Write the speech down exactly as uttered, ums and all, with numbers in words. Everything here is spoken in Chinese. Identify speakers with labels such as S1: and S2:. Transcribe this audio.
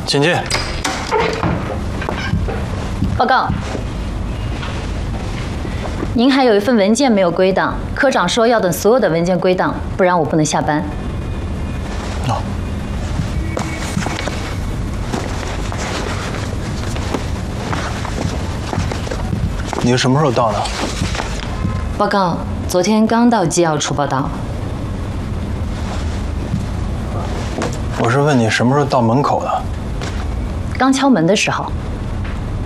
S1: 请进。
S2: 报告，您还有一份文件没有归档，科长说要等所有的文件归档，不然我不能下班。
S1: 哦。你是什么时候到的？
S2: 报告，昨天刚到机要处报道。
S1: 我是问你什么时候到门口的？
S2: 刚敲门的时候。